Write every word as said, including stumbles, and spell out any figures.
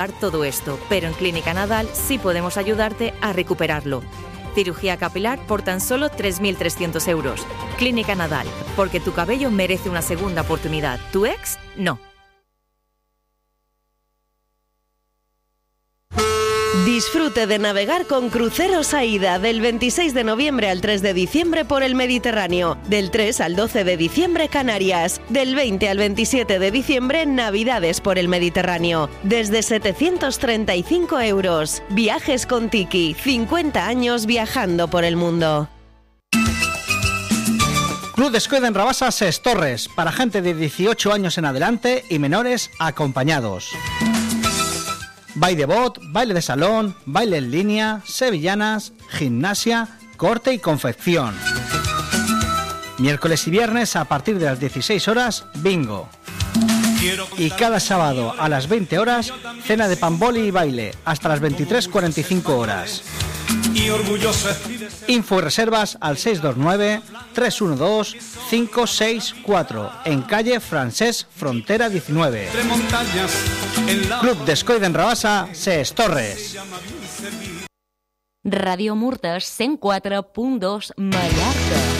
todo esto, pero en Clínica Nadal sí podemos ayudarte a recuperarlo. Cirugía capilar por tan solo tres mil trescientos euros. Clínica Nadal, porque tu cabello merece una segunda oportunidad. ¿Tu ex? No. Disfrute de navegar con Cruceros AIDA del veintiséis de noviembre al tres de diciembre por el Mediterráneo, del tres al doce de diciembre Canarias, del veinte al veintisiete de diciembre Navidades por el Mediterráneo, desde setecientos treinta y cinco euros. Viajes con Tiki, cincuenta años viajando por el mundo. Club de Escoida en Rabasa Ses Torres, para gente de dieciocho años en adelante y menores acompañados. Baile de bot, baile de salón, baile en línea, sevillanas, gimnasia, corte y confección. Miércoles y viernes a partir de las dieciséis horas, bingo. Y cada sábado a las veinte horas, cena de pamboli y baile, hasta las veintitrés cuarenta y cinco horas. Info y reservas al seis dos nueve, tres uno dos, cinco seis cuatro, en calle Francesc Frontera diecinueve. Club de Escoida en Rabasa, Ses Torres. Radio Murtes cent quatre punt dos Mallorca.